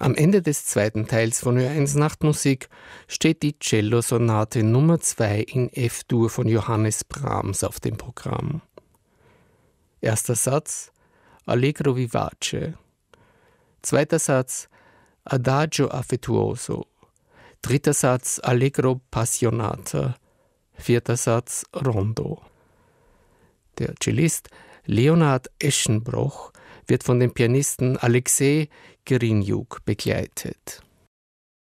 Am Ende des zweiten Teils von Ö1 Nachtmusik steht die Cellosonate Nummer 2 in F-Dur von Johannes Brahms auf dem Programm. Erster Satz Allegro vivace. Zweiter Satz Adagio affettuoso. Dritter Satz Allegro passionata. Vierter Satz Rondo. Der Cellist Leonard Eschenbroch wird von dem Pianisten Alexei Gerinjuk begleitet.